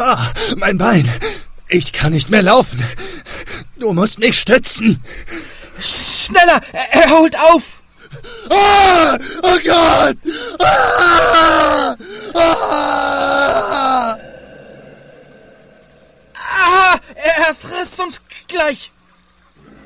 Mein Bein. Ich kann nicht mehr laufen. Du musst mich stützen. Schneller, er holt auf. Oh Gott! Er frisst uns gleich.